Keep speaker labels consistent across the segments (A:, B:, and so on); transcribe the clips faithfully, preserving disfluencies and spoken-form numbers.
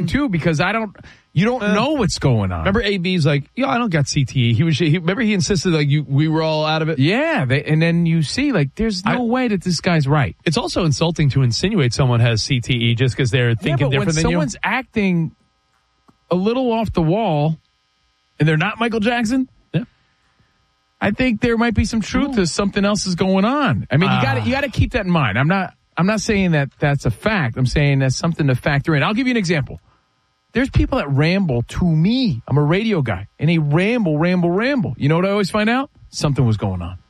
A: thing, too, because I don't, you don't uh, know what's going on.
B: Remember A B's like, yo, I don't got C T E. He was, he, remember he insisted like you, we were all out of it?
A: Yeah. They, and then you see, like, there's no I, way that this guy's right.
B: It's also insulting to insinuate someone has C T E just because they're thinking
A: yeah, but
B: different than you.
A: When someone's acting a little off the wall and they're not Michael Jackson, yeah, I think there might be some truth oh. to something else is going on. I mean, uh, you got you got to keep that in mind. I'm not, I'm not saying that that's a fact. I'm saying that's something to factor in. I'll give you an example. There's people that ramble to me. I'm a radio guy, and they ramble, ramble, ramble. You know what I always find out? Something was going on.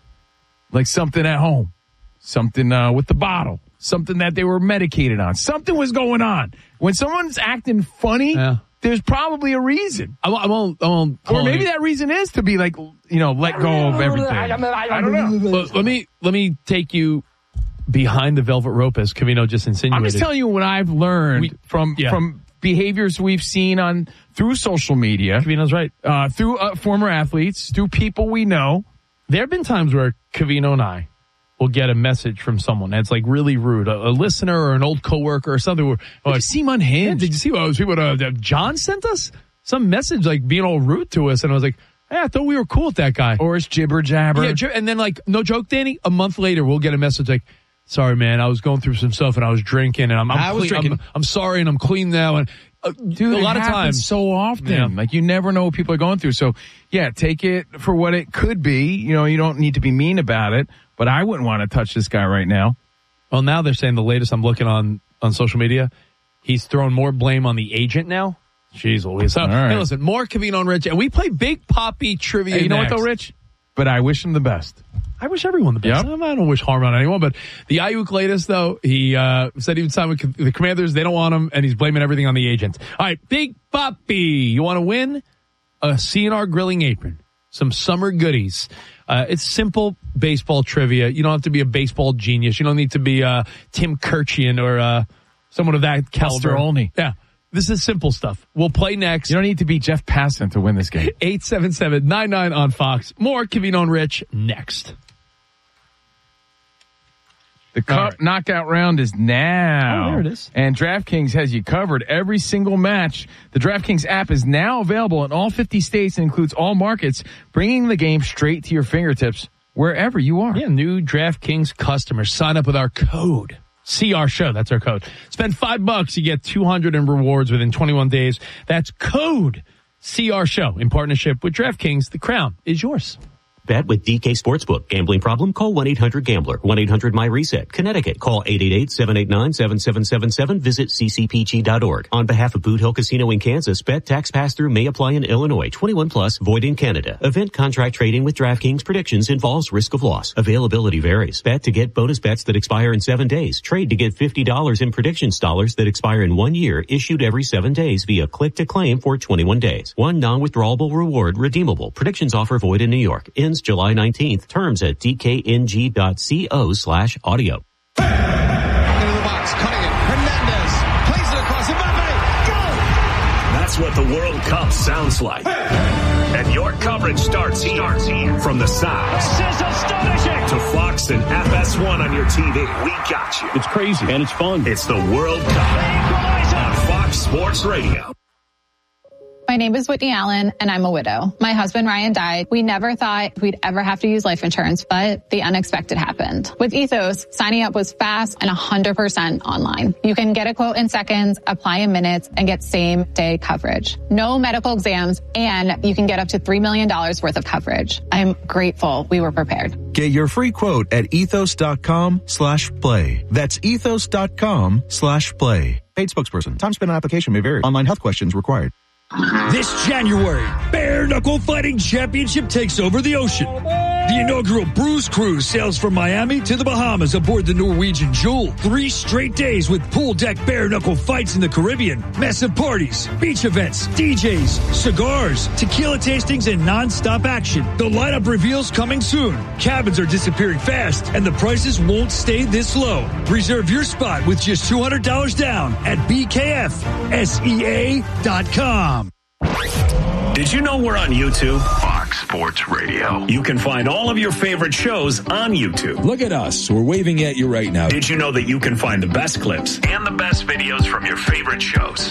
A: Like something at home. Something uh, with the bottle. Something that they were medicated on. Something was going on. When someone's acting funny, yeah. there's probably a reason.
B: I won't, I won't, I won't
A: or maybe that reason is to be like, you know, let go of everything. I don't know.
B: Let, let me, let me take you behind the velvet rope, as Covino just insinuated.
A: I'm just telling you what I've learned we, from yeah. from behaviors we've seen on through social media.
B: Covino's right.
A: Uh, through uh, former athletes, through people we know.
B: There have been times where Covino and I will get a message from someone that's like really rude, a, a listener or an old coworker or something. Where,
A: did like, you seem unhinged?
B: Yeah, did you see what, see what uh, John sent us? Some message like being all rude to us, and I was like, hey, I thought we were cool with that guy.
A: Or it's jibber jabber.
B: Yeah, and then like, no joke, Danny, a month later we'll get a message like, sorry, man, I was going through some stuff and I was drinking and I'm, I'm
A: I was
B: clean,
A: drinking.
B: I'm, I'm sorry and I'm clean now. And uh,
A: dude,
B: a lot
A: it
B: of times,
A: so often,
B: yeah.
A: like you never know what people are going through. So yeah, take it for what it could be. You know, you don't need to be mean about it, but I wouldn't want to touch this guy right now.
B: Well, now they're saying the latest I'm looking on, on social media, he's throwing more blame on the agent now. Jeez Louise. So,
A: right.
B: Hey, listen, more Covino and Rich, and we play Big Poppy trivia.
A: Hey, you know
B: next.
A: what though, Rich? But I wish him the best.
B: I wish everyone the best.
A: Yep.
B: I don't wish harm on anyone, but the Ayuk latest, though, he uh, said he would sign with the Commanders. They don't want him, and he's blaming everything on the agent. All right, Big Poppy, you want to win? A C N R grilling apron, some summer goodies. Uh, it's simple baseball trivia. You don't have to be a baseball genius. You don't need to be uh, Tim Kirchian or uh, someone of that caliber.
A: Only.
B: Yeah. This is simple stuff. We'll play next.
A: You don't need to be Jeff Passan to win this game.
B: eight seven seven, nine nine on Fox. More Covino and Rich next.
A: The Cup right. knockout round is now.
B: Oh, there it is.
A: And DraftKings has you covered every single match. The DraftKings app is now available in all fifty states and includes all markets, bringing the game straight to your fingertips wherever you are.
B: Yeah, new DraftKings customers. Sign up with our code. C R Show, that's our code. Spend five bucks, you get two hundred in rewards within twenty-one days. That's code C R Show in partnership with DraftKings. The crown is yours.
C: Bet with D K Sportsbook. Gambling problem? Call one eight hundred gambler. one eight hundred my reset. Connecticut. Call eight eight eight, seven eight nine, seven seven seven seven. Visit c c p g dot org. On behalf of Boot Hill Casino in Kansas, bet tax pass-through may apply in Illinois. twenty-one plus, void in Canada. Event contract trading with DraftKings predictions involves risk of loss. Availability varies. Bet to get bonus bets that expire in seven days. Trade to get fifty dollars in predictions dollars that expire in one year, issued every seven days via click to claim for twenty-one days. One non-withdrawable reward redeemable. Predictions offer void in New York. Ends July nineteenth. Terms at d k n g dot co slash audio.
D: Into the box, cutting it. Hernandez plays it across. Mbappe, go!
E: That's what the World Cup sounds like. And your coverage starts here. From the South.
F: This is astonishing.
E: To Fox and F S one on your T V. We got you.
G: It's crazy and it's fun.
E: It's the World Cup on Fox Sports Radio.
H: My name is Whitney Allen, and I'm a widow. My husband, Ryan, died. We never thought we'd ever have to use life insurance, but the unexpected happened. With Ethos, signing up was fast and one hundred percent online. You can get a quote in seconds, apply in minutes, and get same-day coverage. No medical exams, and you can get up to three million dollars worth of coverage. I'm grateful we were prepared.
I: Get your free quote at ethos.com slash play. That's ethos.com slash play. Paid spokesperson. Time spent on application may vary. Online health questions required.
J: This January, Bare Knuckle Fighting Championship takes over the ocean. The inaugural Bruise Cruise sails from Miami to the Bahamas aboard the Norwegian Jewel. Three straight days with pool deck bare knuckle fights in the Caribbean, massive parties, beach events, D Js, cigars, tequila tastings, and non-stop action. The lineup reveals coming soon. Cabins are disappearing fast, and the prices won't stay this low. Reserve your spot with just two hundred dollars down at b k f s e a dot com.
E: Did you know we're on YouTube? Fox Sports Radio. You can find all of your favorite shows on YouTube.
K: Look at us. We're waving at you right now.
E: Did you know that you can find the best clips and the best videos from your favorite shows